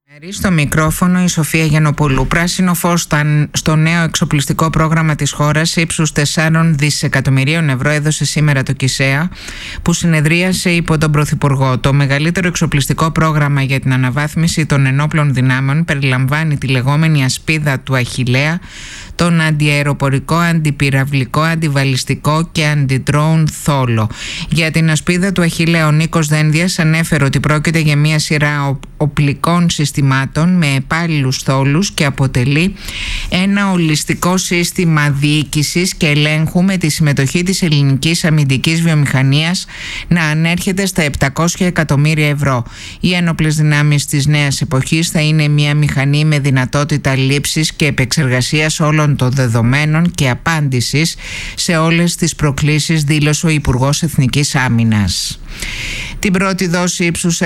Στο μικρόφωνο η Σοφία Γιαννοπούλου. Πράσινο φως στο νέο εξοπλιστικό πρόγραμμα της χώρας ύψους 4 δισεκατομμυρίων ευρώ έδωσε σήμερα το ΚΙΣΕΑ, που συνεδρίασε υπό τον Πρωθυπουργό. Το μεγαλύτερο εξοπλιστικό πρόγραμμα για την αναβάθμιση των ενόπλων δυνάμεων περιλαμβάνει τη λεγόμενη ασπίδα του Αχιλλέα, τον αντιαεροπορικό, αντιπυραυλικό, αντιβαλιστικό και αντιτρόουν θόλο. Για την ασπίδα του Αχιλλέα, ο Νίκος Δένδιας ανέφερε ότι πρόκειται για μια σειρά οπλικών συστημάτων με επάλληλους θόλους και αποτελεί ένα ολιστικό σύστημα διοίκησης και ελέγχου με τη συμμετοχή της ελληνικής αμυντικής βιομηχανίας να ανέρχεται στα 700 εκατομμύρια ευρώ. Οι ένοπλες δυνάμεις της νέας εποχής θα είναι μια μηχανή με δυνατότητα λήψης και επεξεργασίας όλων των δεδομένων και απάντησης σε όλες τις προκλήσεις, δήλωσε ο Υπουργός Εθνικής Άμυνας. Την πρώτη δόση ύψους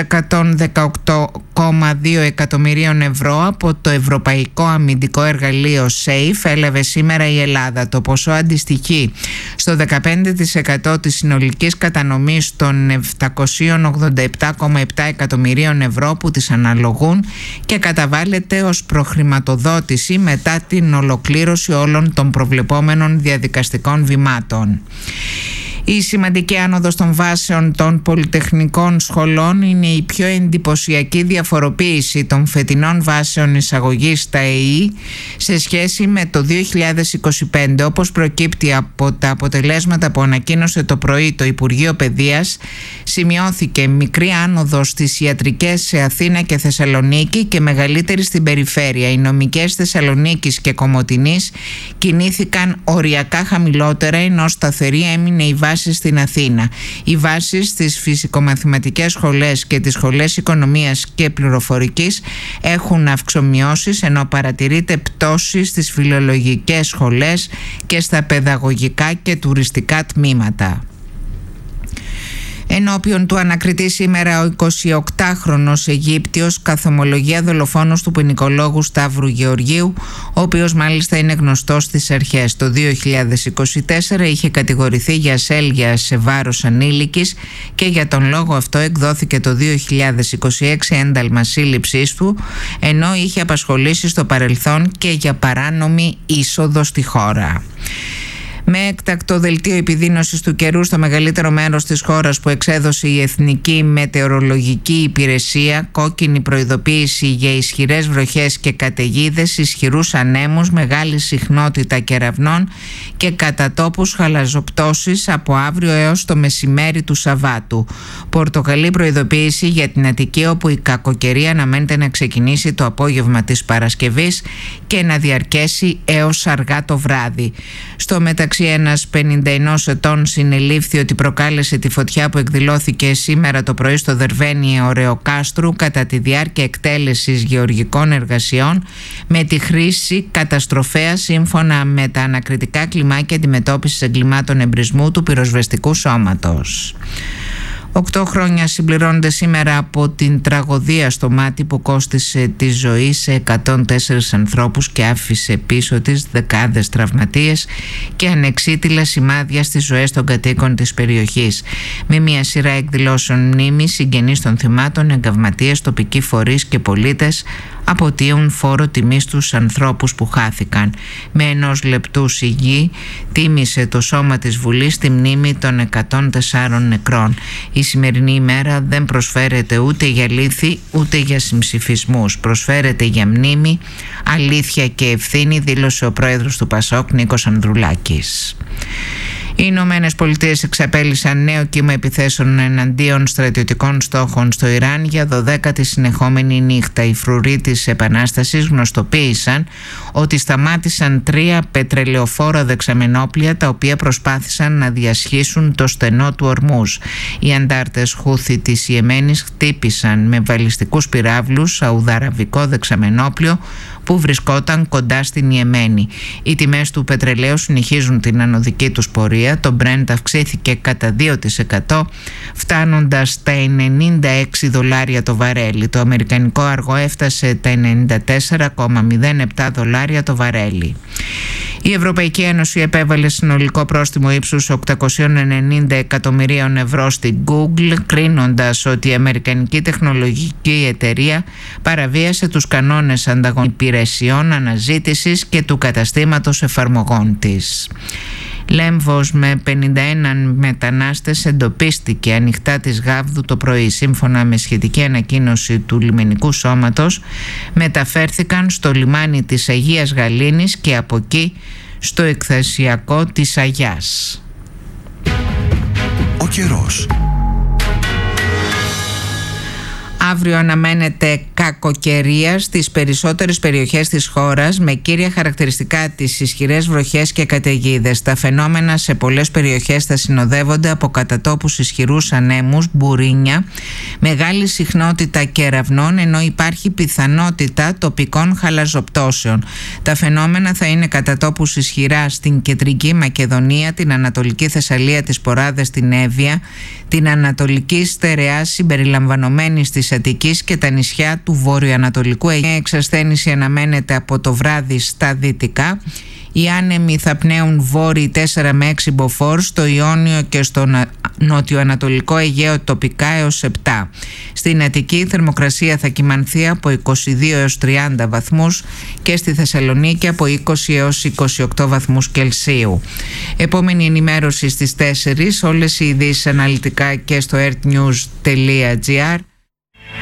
118,2 εκατομμυρίων ευρώ από το Ευρωπαϊκό Αμυντικό Εργαλείο SAFE έλαβε σήμερα η Ελλάδα. Το ποσό αντιστοιχεί στο 15% της συνολικής κατανομής των 787,7 εκατομμυρίων ευρώ που της αναλογούν και καταβάλλεται ως προχρηματοδότηση μετά την ολοκλήρωση όλων των προβλεπόμενων διαδικαστικών βημάτων. Η σημαντική άνοδος των βάσεων των πολυτεχνικών σχολών είναι η πιο εντυπωσιακή διαφοροποίηση των φετινών βάσεων εισαγωγής στα ΕΗ σε σχέση με το 2025, όπως προκύπτει από τα αποτελέσματα που ανακοίνωσε το πρωί το Υπουργείο Παιδείας. Σημειώθηκε μικρή άνοδος στις ιατρικές σε Αθήνα και Θεσσαλονίκη και μεγαλύτερη στην περιφέρεια. Οι νομικές Θεσσαλονίκης και Κομοτηνής κινήθηκαν οριακά χαμηλότερα, ενώ σταθερή έμεινε η βάση στην Αθήνα. Οι βάσεις στις φυσικομαθηματικές σχολές και τις σχολές οικονομίας και πληροφορικής έχουν αυξομειώσεις, ενώ παρατηρείται πτώση στις φιλολογικές σχολές και στα παιδαγωγικά και τουριστικά τμήματα. Ενώπιον του ανακριτή σήμερα ο 28χρονος Αιγύπτιος καθομολογία δολοφόνος του ποινικολόγου Σταύρου Γεωργίου, ο οποίος μάλιστα είναι γνωστός στις αρχές. Το 2024 είχε κατηγορηθεί για ασέλγεια σε βάρος ανήλικης και για τον λόγο αυτό εκδόθηκε το 2026 ένταλμα σύλληψής του, ενώ είχε απασχολήσει στο παρελθόν και για παράνομη είσοδο στη χώρα. Με έκτακτο δελτίο επιδείνωσης του καιρού στο μεγαλύτερο μέρος της χώρας που εξέδωσε η Εθνική Μετεωρολογική Υπηρεσία, κόκκινη προειδοποίηση για ισχυρές βροχές και καταιγίδες, ισχυρούς ανέμους, μεγάλη συχνότητα κεραυνών και κατά τόπους χαλαζοπτώσεις από αύριο έως το μεσημέρι του Σαββάτου. Πορτοκαλί προειδοποίηση για την Αττική, όπου η κακοκαιρία αναμένεται να ξεκινήσει το απόγευμα της Παρασκευής και να διαρκέσει έως αργά το βράδυ. Στο μεταξύ, ένας 51 ετών συνελήφθη ότι προκάλεσε τη φωτιά που εκδηλώθηκε σήμερα το πρωί στο Δερβένι Ωρεοκάστρου κατά τη διάρκεια εκτέλεσης γεωργικών εργασιών με τη χρήση καταστροφέα σύμφωνα με τα ανακριτικά κλιμάκια αντιμετώπισης εγκλημάτων εμπρισμού του πυροσβεστικού σώματος. 8 χρόνια συμπληρώνονται σήμερα από την τραγωδία στο Μάτι που κόστισε τη ζωή σε 104 ανθρώπους και άφησε πίσω της δεκάδες τραυματίες και ανεξίτηλα σημάδια στις ζωές των κατοίκων της περιοχής. Με μια σειρά εκδηλώσεων μνήμης, συγγενείς των θυμάτων, εγκαυματίες, τοπικοί φορείς και πολίτες αποτείουν φόρο τιμής στους ανθρώπους που χάθηκαν. Με 1 λεπτού σιγή τίμησε το σώμα της Βουλής τη μνήμη των 104 νεκρών. Η σημερινή ημέρα δεν προσφέρεται ούτε για λύθη ούτε για συμψηφισμούς. Προσφέρεται για μνήμη, αλήθεια και ευθύνη, δήλωσε ο πρόεδρος του ΠΑΣΟΚ Νίκος Ανδρουλάκης. Οι Ηνωμένες Πολιτείες εξαπέλυσαν νέο κύμα επιθέσεων εναντίον στρατιωτικών στόχων στο Ιράν για 12η συνεχόμενη νύχτα. Οι φρουροί της Επανάστασης γνωστοποίησαν ότι σταμάτησαν 3 πετρελαιοφόρα δεξαμενόπλια τα οποία προσπάθησαν να διασχίσουν το στενό του Ορμούζ. Οι αντάρτες Χούθη της Ιεμένης χτύπησαν με βαλιστικούς πυράβλους σαουδαραβικό δεξαμενόπλιο που βρισκόταν κοντά στην Ιεμένη. Οι τιμές του πετρελαίου συνεχίζουν την ανωδική τους πορεία. Το Brent αυξήθηκε κατά 2% φτάνοντας στα $96 το βαρέλι. Το αμερικανικό αργό έφτασε τα $94,07 το βαρέλι. Η Ευρωπαϊκή Ένωση επέβαλε συνολικό πρόστιμο ύψους 890 εκατομμυρίων ευρώ στην Google, κρίνοντας ότι η αμερικανική τεχνολογική εταιρεία παραβίασε τους κανόνες ανταγωνιστικών υπηρεσιών αναζήτησης και του καταστήματος εφαρμογών της. Λέμβος με 51 μετανάστες εντοπίστηκε ανοιχτά της Γάβδου το πρωί. Σύμφωνα με σχετική ανακοίνωση του λιμενικού σώματος, μεταφέρθηκαν στο λιμάνι της Αγίας Γαλήνης και από εκεί στο εκθεσιακό της Αγιάς. Ο καιρός. Αύριο αναμένεται κακοκαιρία στις περισσότερες περιοχές της χώρας, με κύρια χαρακτηριστικά τις ισχυρές βροχές και καταιγίδες. Τα φαινόμενα σε πολλές περιοχές θα συνοδεύονται από κατά τόπους ισχυρούς ανέμους, μπουρίνια, μεγάλη συχνότητα κεραυνών, ενώ υπάρχει πιθανότητα τοπικών χαλαζοπτώσεων. Τα φαινόμενα θα είναι κατά τόπους ισχυρά στην κεντρική Μακεδονία, την Ανατολική Θεσσαλία, τις Ποράδες, την Εύβοια, την Ανατολική Στερεά συμπεριλαμβανομένη της Αττικής και τα νησιά του βορειοανατολικού Αιγαίου. Η εξασθένηση αναμένεται από το βράδυ στα δυτικά. Οι άνεμοι θα πνέουν βόρειοι 4 με 6 μποφόρ, στο Ιόνιο και στο νοτιοανατολικό Αιγαίο τοπικά έως 7. Στην Αττική η θερμοκρασία θα κυμανθεί από 22 έως 30 βαθμούς και στη Θεσσαλονίκη από 20 έως 28 βαθμούς Κελσίου. Επόμενη ενημέρωση στις 4, όλες οι ειδήσεις αναλυτικά και στο earthnews.gr.